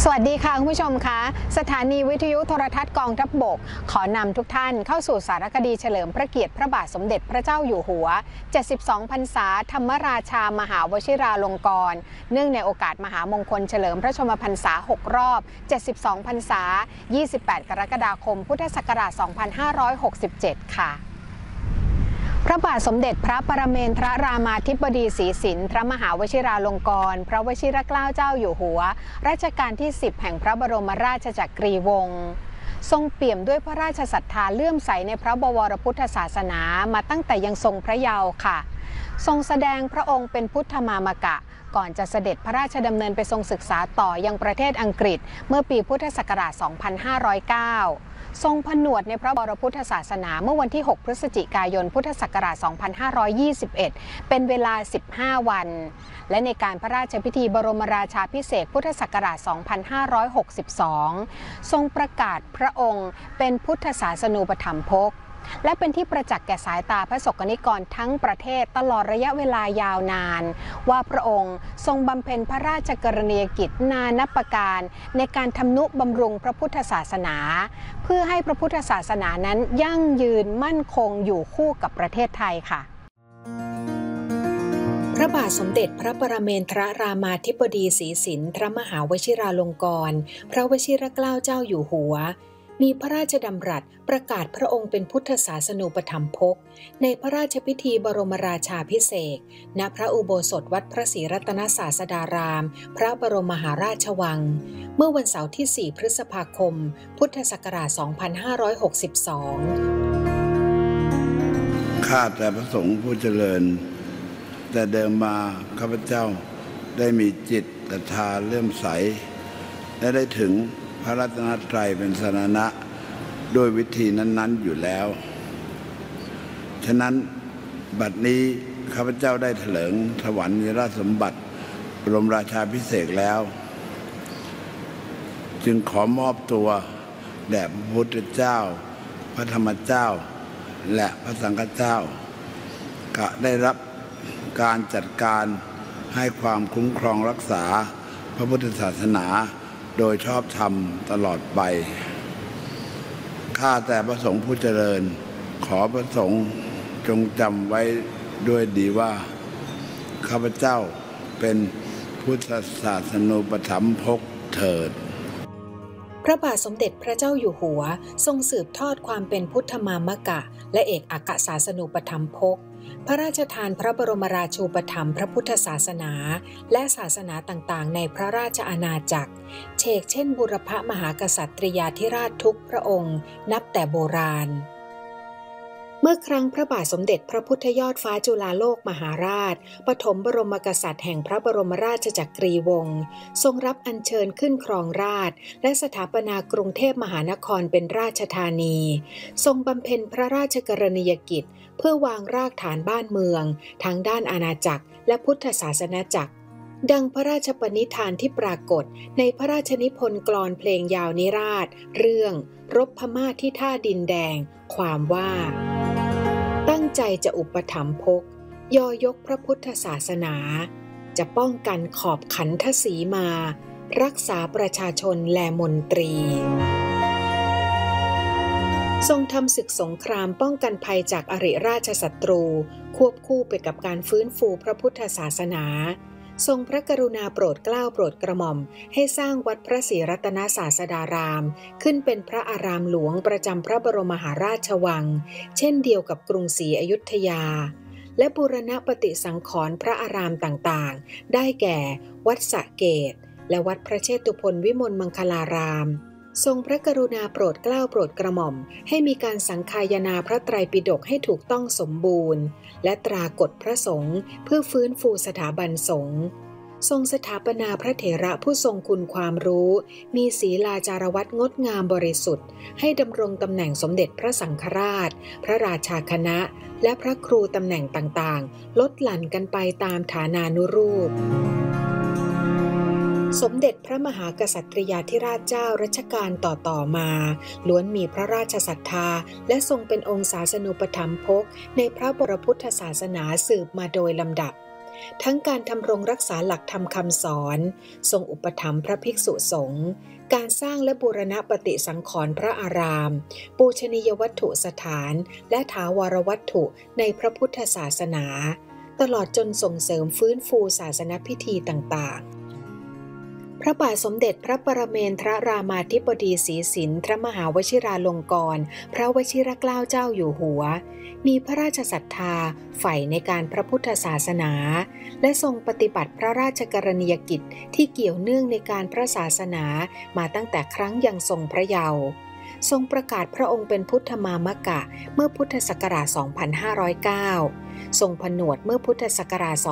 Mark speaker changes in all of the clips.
Speaker 1: สวัสดีค่ะคุณผู้ชมคะสถานีวิทยุโทรทัศน์กองทัพบกขอนำทุกท่านเข้าสู่สารคดีเฉลิมพระเกียรติพระบาทสมเด็จพระเจ้าอยู่หัว72พรรษาธรรมราชามหาวชิราลงกรณ์เนื่องในโอกาสมหามงคลเฉลิมพระชนมพรรษา6รอบ72พรรษา28กรกฎาคมพุทธศักราช2567ค่ะพระบาทสมเด็จพระปรเมนทรรามาธิบดีศรีสินทรมหาวชิราลงกรณ์พระวชิรเกล้าเจ้าอยู่หัวรัชกาลที่10แห่งพระบรมราชจักรีวงศ์ทรงเปี่ยมด้วยพระราชศรัทธาเลื่อมใสในพระบวรพุทธศาสนามาตั้งแต่ยังทรงพระเยาว์ค่ะทรงแสดงพระองค์เป็นพุทธมามกะก่อนจะเสด็จพระราชดำเนินไปทรงศึกษาต่อยังประเทศอังกฤษเมื่อปีพุทธศักราช2509ทรงผนวดในพระบรมพุทธศาสนาเมื่อวันที่6พฤศจิกายนพุทธศักราช2521เป็นเวลา15วันและในการพระราชพิธีบรมราชาภิเษกพุทธศักราช2562ทรงประกาศพระองค์เป็นพุทธศาสนูปถัมภกและเป็นที่ประจักษ์แก่สายตาพระสกนิกรทั้งประเทศตลอดระยะเวลายาวนานว่าพระองค์ทรงบำเพ็ญพระราชกรณียกิจนานับประการในการทำนุบำรุงพระพุทธศาสนาเพื่อให้พระพุทธศาสนานั้นยั่งยืนมั่นคงอยู่คู่กับประเทศไทยค่ะพระบาทสมเด็จพระปรเมนทรรามาธิบดีศรีสินทรมหาวชิราลงกรณ์พระวชิรเกล้าเจ้าอยู่หัวมีพระราชดำรัสประกาศพระองค์เป็นพุทธศาสนูปถัมภกในพระราชพิธีบรมราชาภิเษกณพระอุโบสถวัดพระศรีรัตนศาสดารามพระบรมมหาราชวังเมื่อวันเสาร์ที่4พฤษภาคมพุทธศักราช2562
Speaker 2: ข้าแต่พระสงฆ์ผู้เจริญแต่เดิมมาข้าพเจ้าได้มีจิตศรัทธาเลื่อมใสและได้ถึงพระรัตนตรัยเป็นสรณะด้วยวิธีนั้นๆอยู่แล้วฉะนั้นบัดนี้ข้าพเจ้าได้เถลิงถวายราชสมบัติบรมราชาภิเษกแล้วจึงขอมอบตัวแด่พระพุทธเจ้าพระธรรมเจ้าและพระสังฆเจ้าก็ได้รับการจัดการให้ความคุ้มครองรักษาพระพุทธศาสนาโดยชอบธรรมตลอดไปข้าแต่พระสงฆ์ผู้เจริญขอพระสงฆ์จงจำไว้ด้วยดีว่าข้าพเจ้าเป็นพุทธศาสนูปถัมภกเถิด
Speaker 1: พระบาทสมเด็จพระเจ้าอยู่หัวทรงสืบทอดความเป็นพุทธมามกะและเอกอัครศาสนูปถัมภกพระราชทานพระบรมราชูปถัมภ์พระพุทธศาสนาและศาสนาต่างๆในพระราชอาณาจักรเชกเช่นบูรพมหากษัตริยาธิราชทุกพระองค์นับแต่โบราณเมื่อครั้งพระบาทสมเด็จพระพุทธยอดฟ้าจุฬาโลกมหาราชปฐมบรมกษัตริย์แห่งพระบรมราชจักรีวงศ์ทรงรับอัญเชิญขึ้นครองราชย์และสถาปนากรุงเทพมหานครเป็นราชธานีทรงบำเพ็ญพระราชกรณียกิจเพื่อวางรากฐานบ้านเมืองทั้งด้านอาณาจักรและพุทธศาสนาจักรดังพระราชปณิธานที่ปรากฏในพระราชนิพนธ์กลอนเพลงยาวนิราศเรื่องรบพม่าที่ท่าดินแดงความว่าตั้งใจจะอุปถัมภกยอยกพระพุทธศาสนาจะป้องกันขอบขันทศีมารักษาประชาชนและมนตรีทรงทำศึกสงครามป้องกันภัยจากอริราชศัตรูควบคู่ไปกับการฟื้นฟูพระพุทธศาสนาทรงพระกรุณาโปรดเกล้าโปรดกระหม่อมให้สร้างวัดพระศรีรัตนศาสดารามขึ้นเป็นพระอารามหลวงประจำพระบรมมหาราชวังเช่นเดียวกับกรุงศรีอยุธยาและบูรณปฏิสังขรณ์พระอารามต่างๆได้แก่วัดสระเกตและวัดพระเชตุพนวิมลมังคลารามทรงพระกรุณาโปรดเกล้าโปรดกระหม่อมให้มีการสังฆายนาพระไตรปิฎกให้ถูกต้องสมบูรณ์และตรากฎพระสงฆ์เพื่อฟื้นฟูสถาบันสงฆ์ทรงสถาปนาพระเถระผู้ทรงคุณความรู้มีศีลาจารวัตรงดงามบริสุทธิ์ให้ดำรงตำแหน่งสมเด็จพระสังฆราชพระราชาคณะและพระครูตำแหน่งต่างๆลดหลั่นกันไปตามฐานานุรูปสมเด็จพระมหากษัตริยาธิราชเจ้ารัชกาลต่อมาล้วนมีพระราชศรัทธาและทรงเป็นองค์ศาสนูปถัมภกในพระบรมพุทธศาสนาสืบมาโดยลำดับทั้งการทำรงรักษาหลักธรรมคำสอนทรงอุปถัมภ์พระภิกษุสงฆ์การสร้างและบูรณะปฏิสังขรณ์พระอารามปูชนียวัตถุสถานและถาวรวัตถุในพระพุทธศาสนาตลอดจนส่งเสริมฟื้นฟูศาสนพิธีต่างๆพระบาทสมเด็จพระปรเมนทรรามาธิบดีศรีสินทรมหาวชิราลงกรณ์พระวชิรเกล้าเจ้าอยู่หัวมีพระราชศรัทธาใฝ่ในการพระพุทธศาสนาและทรงปฏิบัติพระราชกรณียกิจที่เกี่ยวเนื่องในการพระศาสนามาตั้งแต่ครั้งยังทรงพระเยาว์ทรงประกาศพระองค์เป็นพุทธมามกะเมื่อพุทธศักราช 2509 ทรงผนวดเมื่อพุทธศักราช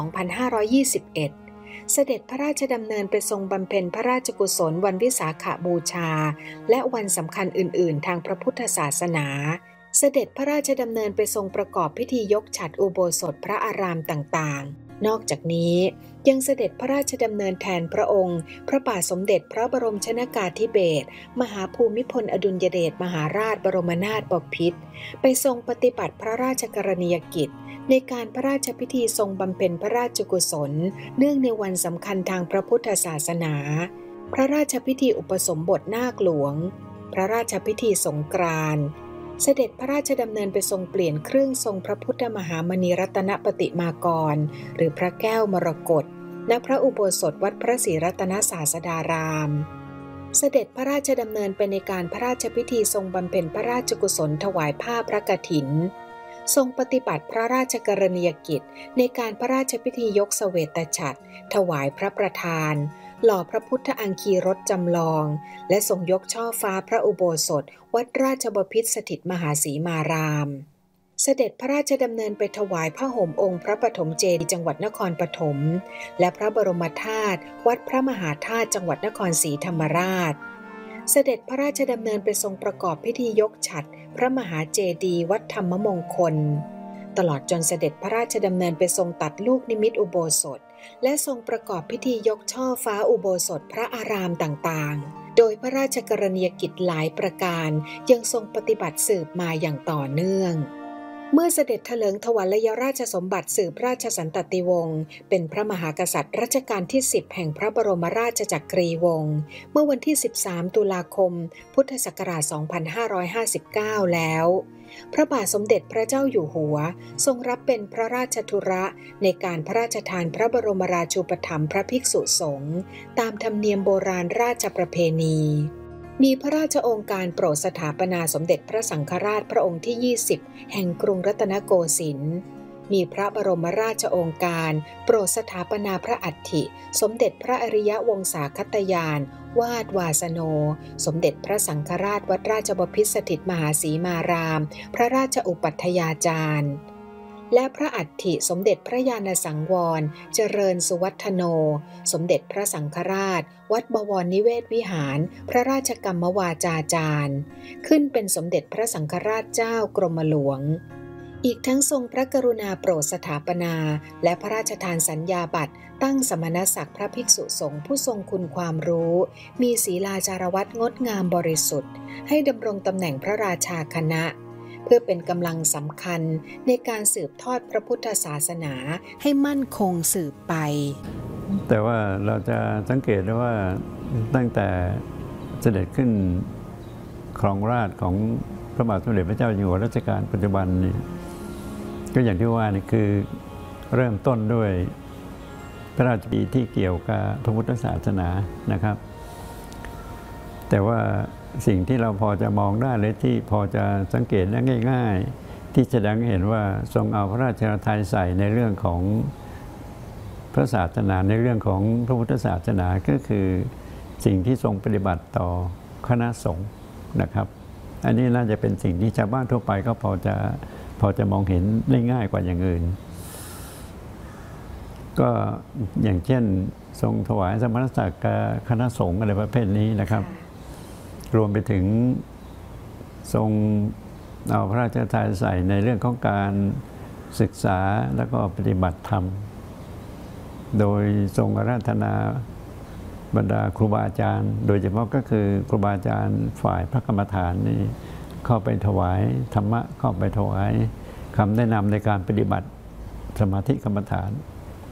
Speaker 1: 2521เสด็จพระราชดำเนินไปทรงบำเพ็ญพระราชกุศลวันวิสาขบูชาและวันสำคัญอื่นๆทางพระพุทธศาสนาเสด็จพระราชดำเนินไปทรงประกอบพิธียกฉัตรอุโบสถพระอารามต่างๆนอกจากนี้ยังเสด็จพระราชดำเนินแทนพระองค์พระบาทสมเด็จพระบรมชนกาธิเบศรมหาภูมิพลอดุลยเดชมหาราชบรมนาถบพิตรไปทรงปฏิบัติพระราชกรณียกิจในการพระราชพิธีทรงบำเพ็ญพระราชกุศลเนื่องในวันสำคัญทางพระพุทธศาสนาพระราชพิธีอุปสมบทนาคหลวงพระราชพิธีสงกรานต์เสด็จพระราชดำเนินไปทรงเปลี่ยนเครื่องทรงพระพุทธมหามณีรัตนปฏิมากรหรือพระแก้วมรกตณพระอุโบสถวัดพระศรีรัตนศาสดารามเสด็จพระราชดำเนินไปในการพระราชพิธีทรงบำเพ็ญพระราชกุศลถวายผ้าพระกฐินทรงปฏิบัติพระราชกรณียกิจในการพระราชพิธียกเสวตฉัตรถวายพระประธานหล่อพระพุทธอังคีรถจำลองและทรงยกช่อฟ้าพระอุโบสถวัดราชบพิตรสถิตมหาสีมารามเสด็จพระราชดำเนินไปถวายผ้าห่มองค์พระปฐมเจดีย์จังหวัดนครปฐมและพระบรมธาตุวัดพระมหาธาตุจังหวัดนครศรีธรรมราชเสด็จพระราชดำเนินไปทรงประกอบพิธียกฉัตรพระมหาเจดีย์วัดธรรมมงคลตลอดจนเสด็จพระราชดำเนินไปทรงตัดลูกนิมิตอุโบสถและทรงประกอบพิธียกช่อฟ้าอุโบสถพระอารามต่างๆโดยพระราชกรณียกิจหลายประการยังทรงปฏิบัติสืบมาอย่างต่อเนื่องเมื่อเสด็จถลิงถวัลยราชสมบัติสืบราชสันตติวงศ์เป็นพระมหากษัตริย์รัชกาลที่10แห่งพระบรมราชจักรีวงศ์เมื่อวันที่13ตุลาคมพุทธศักราช 2559 แล้วพระบาทสมเด็จพระเจ้าอยู่หัวทรงรับเป็นพระราชธุระในการพระราชทานพระบรมราชูปถัมภ์พระภิกษุสงฆ์ตามธรรมเนียมโบราณราชประเพณีมีพระราชโองการโปรดสถาปนาสมเด็จพระสังฆราชพระองค์ที่20แห่งกรุงรัตนโกสินทร์มีพระบรมราชโองการโปรดสถาปนาพระอัฐิสมเด็จพระอริยวงศาคตยานวาดวาสโนสมเด็จพระสังฆราชวัดราชบพิตรสถิตมหาสีมารามพระราชอุปัฏฐยาจารย์และพระอัฐิสมเด็จพระญาณสังวรเจริญสุวัฒโนสมเด็จพระสังฆราชวัดบวรนิเวศวิหารพระราชกรรมวาจาจารย์ขึ้นเป็นสมเด็จพระสังฆราชเจ้ากรมหลวงอีกทั้งทรงพระกรุณาโปรดสถาปนาและพระราชทานสัญญาบัตรตั้งสมณศักดิ์พระภิกษุสงฆ์ผู้ทรงคุณความรู้มีศีลาจารวัตรงดงามบริสุทธิ์ให้ดำรงตำแหน่งพระราชาคณะเพื่อเป็นกำลังสำคัญในการสืบทอดพระพุทธศาสนาให้มั่นคงสืบไป
Speaker 3: แต่ว่าเราจะสังเกตได้ว่าตั้งแต่เสด็จขึ้นครองราชย์ของพระบาทสมเด็จพระเจ้าอยู่หัวรัชกาลปัจจุบันนี่ก็อย่างที่ว่านี่คือเริ่มต้นด้วยพระราชพิธีที่เกี่ยวกับพระพุทธศาสนานะครับแต่ว่าสิ่งที่เราพอจะมองได้เลยที่พอจะสังเกตได้ง่ายๆที่แสดงให้เห็นว่าทรงเอาพระราชฤทัยใส่ในเรื่องของพระศาสนาในเรื่องของพระพุทธศาสนาก็คือสิ่งที่ทรงปฏิบัติต่อคณะสงฆ์นะครับอันนี้น่าจะเป็นสิ่งที่ชาวบ้านทั่วไปก็พอจะมองเห็นได้ง่ายกว่าอย่างอื่นก็อย่างเช่นทรงถวายสมณศักดิ์กับคณะสงฆ์อะไรประเภทนี้นะครับรวมไปถึงทรงเอาพระราชทานใส่ในเรื่องของการศึกษาแล้วก็ปฏิบัติธรรมโดยทรงอาราธนาบรรดาครูบาอาจารย์โดยเฉพาะก็คือครูบาอาจารย์ฝ่ายพระกรรมฐานนี่เข้าไปถวายธรรมะเข้าไปถวายคำแนะนำในการปฏิบัติสมาธิกรรมฐาน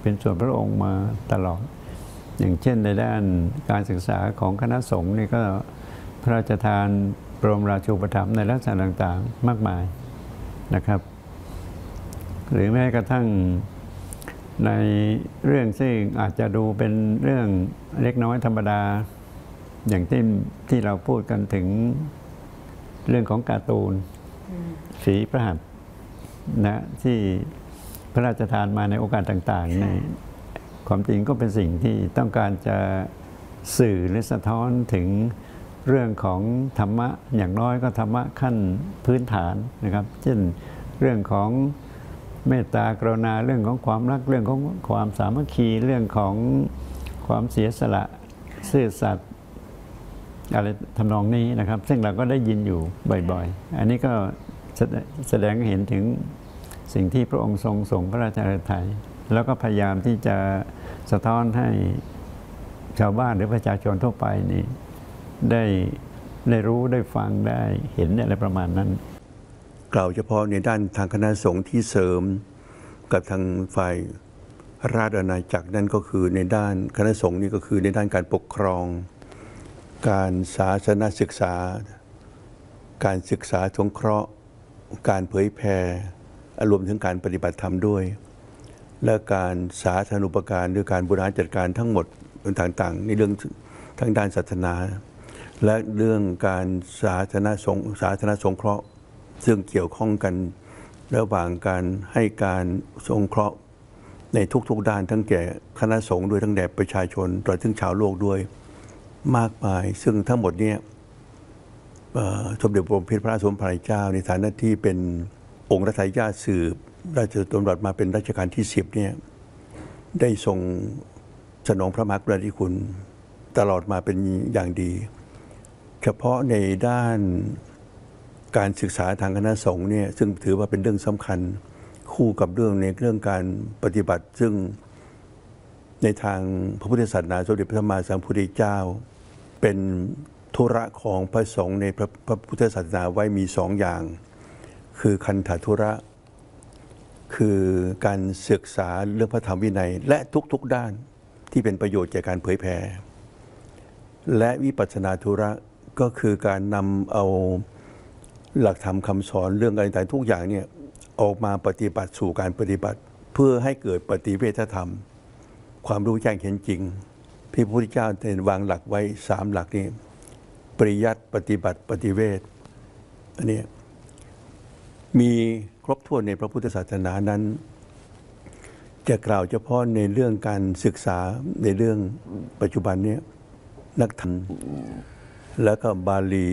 Speaker 3: เป็นส่วนพระองค์มาตลอดอย่างเช่นในด้านการศึกษาของคณะสงฆ์นี่ก็พระราชทานบรมราชูปถัมภ์ในลักษณะต่างๆมากมายนะครับหรือแม้กระทั่งในเรื่องซึ่งอาจจะดูเป็นเรื่องเล็กน้อยธรรมดาอย่างที่เราพูดกันถึงเรื่องของการ์ตูนฝีพระหัตถ์นะที่พระราชทานมาในโอกาสต่างๆในความจริงก็เป็นสิ่งที่ต้องการจะสื่อและสะท้อนถึงเรื่องของธรรมะอย่างน้อยก็ธรรมะขั้นพื้นฐานนะครับเช่นเรื่องของเมตตากรุณาเรื่องของความรักเรื่องของความสามัคคีเรื่องของความเสียสละซื่อสัตย์อะไรทำนองนี้นะครับซึ่งเราก็ได้ยินอยู่บ่อยๆอันนี้ก็แสดงให้เห็นถึงสิ่งที่พระองค์ทรงส่งพระราชฤทัยแล้วก็พยายามที่จะสะท้อนให้ชาวบ้านหรือประชาชนทั่วไปนี่ได้รู้ได้ฟังได้เห็นอะไรประมาณนั้น
Speaker 4: กล่าวเฉพาะในด้านทางคณะสงฆ์ที่เสริมกับทางฝ่ายราชอาณาจักรนั่นก็คือในด้านคณะสงฆ์นี่ก็คือในด้านการปกครองการศาสนศึกษาการศึกษาสงเคราะห์การเผยแผ่รวมถึงการปฏิบัติธรรมด้วยและการสาธารณูปการหรือการบริหารจัดการทั้งหมดต่างๆในเรื่องทั้งด้านศาสนาและเรื่องการสาธารณสงเคราะห์ซึ่งเกี่ยวข้องกันระหว่างการให้การสงเคราะห์ในทุกๆด้านทั้งแก่คณะสงฆ์ด้วยทั้งแด่ประชาชนตลอดถึงชาวโลกด้วยมากมายซึ่งทั้งหมดนี้สมเด็จพระบรมพระสมภารเจ้าในฐานะที่เป็นองค์รัชทายาทสืบราชดำรัสมาเป็นรัชกาลที่10เนี่ยได้ทรงสนองพระมหากรุณาธิคุณตลอดมาเป็นอย่างดีเฉพาะในด้านการศึกษาทางคณะสงฆ์เนี่ยซึ่งถือว่าเป็นเรื่องสำคัญคู่กับเรื่องการปฏิบัติซึ่งในทางพระพุทธศาสนาสมเด็จพระสัมมาสัมพุทธเจ้าเป็นธุระของพระสงฆ์ในพระพุทธศาสนาไว้มี2อย่างคือคันธธุระคือการศึกษาเรื่องพระธรรมวินัยและทุกๆด้านที่เป็นประโยชน์แก่การเผยแผ่และวิปัสสนาธุระก็คือการนำเอาหลักธรรมคำสอนเรื่องอะไรต่างๆทุกอย่างเนี่ยออกมาปฏิบัติสู่การปฏิบัติเพื่อให้เกิดปฏิเวทธรรมความรู้แจ้งเห็นจริงพระพุทธเจ้าได้วางหลักไว้3หลักนี้ปริยัติปฏิบัติปฏิเวทอันนี้มีครบถ้วนในพระพุทธศาสนานั้นจะกล่าวเฉพาะในเรื่องการศึกษาในเรื่องปัจจุบันนี้นักธรรมแล้วก็บาลี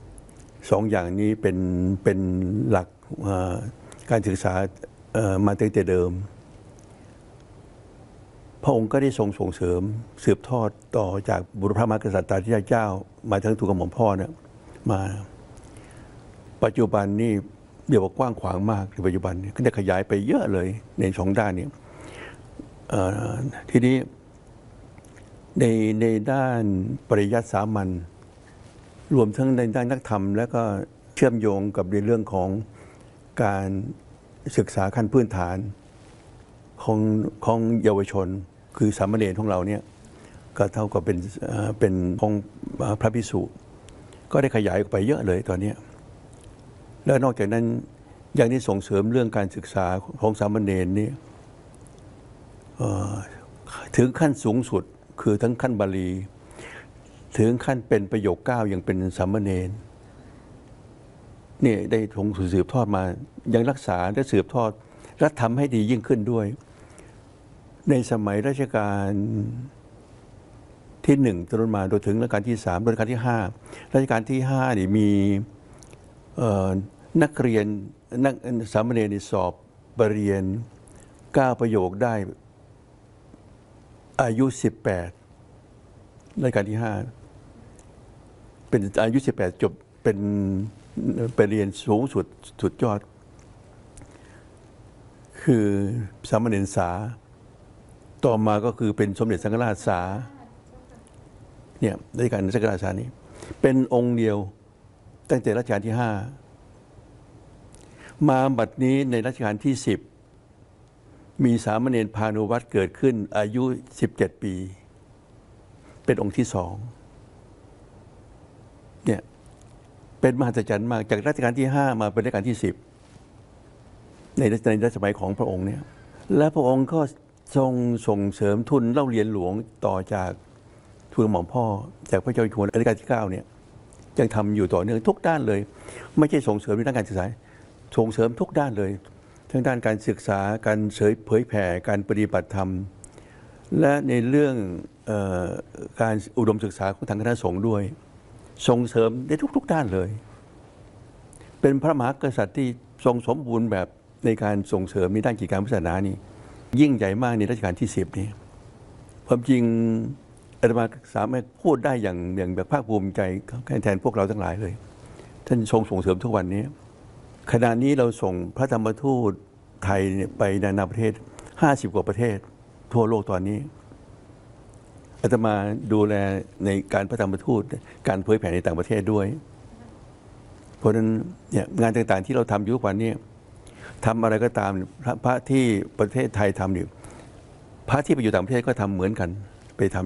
Speaker 4: 2อย่างนี้เป็นหลักการศึกษามาตั้งแต่เดิมพระองค์ก็ได้ทรงส่งเสริมสืบทอดต่อจากบุรพมหากษัตริย์เจ้ามาทั้งทูลกระหม่อมพ่อเนี่ยมาปัจจุบันนี่เรียกว่ากว้างขวางมากในปัจจุบันนี้ก็ได้ขยายไปเยอะเลยใน2ด้านนี้ทีนี้ในด้านปริยัติสามัญรวมทั้งในด้านนักธรรมแล้วก็เชื่อมโยงกับในเรื่องของการศึกษาขั้นพื้นฐานของเยาวชนคือสามเณรของเราเนี่ยก็เท่ากับเป็นของพระภิกษุก็ได้ขยายออกไปเยอะเลยตอนนี้แล้วนอกจากนั้นยังได้ส่งเสริมเรื่องการศึกษาของสามเณรนี่ถึงขั้นสูงสุดคือทั้งขั้นบาลีถึงขั้นเป็นประโยค9ยังเป็นสามเณรนี่ได้ทรงสืบทอดมายังรักษาและสืบทอดและทำให้ดียิ่งขึ้นด้วยในสมัยรัชกาลที่1จนมาโดยถึงรัชกาลที่3รัชกาลที่5รัชกาลที่5นี่มีนักเรียนนักสามเณรสอบปรริญญา9ประโยคได้อายุ18รัชกาลที่5เป็นอายุ18จบเป็นไปเรียนสูงสุดยอดคือสามเณรสาต่อมาก็คือเป็นสมเด็จสังฆราชสาเนี่ยรัชกาลสังฆราชสานี้เป็นองค์เดียวตั้งแต่รัชกาลที่5มาบัดนี้ในรัชกาลที่10 มีสามเณรพานุวัตรเกิดขึ้นอายุ17 ปีเป็นองค์ที่2เนี่ยเป็นมหัศจรรย์มากจากรัชกาลที่5มาเป็นรัชกาลที่10ในรัชสมัยของพระองค์เนี่ยและพระองค์ก็ทรงส่งเสริมทุนเล่าเรียนหลวงต่อจากทุนหม่อมพ่อจากพระเจ้าอยู่หัวรัชกาลที่9เนี่ยยังทำอยู่ต่อเนื่องทุกด้านเลยไม่ใช่ส่งเสริมในด้านการศึกษาส่งเสริมทุกด้านเลยทั้งด้านการศึกษาการเผยแผ่การปฏิบัติธรรมและในเรื่องการอุดมศึกษาของทางคณะสงฆ์ด้วยส่งเสริมได้ทุกด้านเลยเป็นพระมหากษัตริย์ที่ทรงสมบูรณ์แบบในการส่งเสริมในด้านกิจการพุทธศาสนานี่ยิ่งใหญ่มากในรัชกาลที่10นี่ความจริงอาตมาสามารถพูดได้อย่างแบบภาคภูมิใจแทนพวกเราทั้งหลายเลยท่านทรงส่งเสริมทุกวันนี้ขณะนี้เราส่งพระธรรมทูตไทยไปนานาประเทศ50 กว่าประเทศทั่วโลกตอนนี้อาตมาดูแลในการพระธรรมทูตการเผยแผ่ในต่างประเทศด้วยเพราะฉะนั้นเนี่ยงานต่างๆที่เราทำอยู่ทุกวันนี้ทำอะไรก็ตามพระที่ประเทศไทยทำอยู่พระที่ไปอยู่ต่างประเทศก็ทำเหมือนกันไปทำ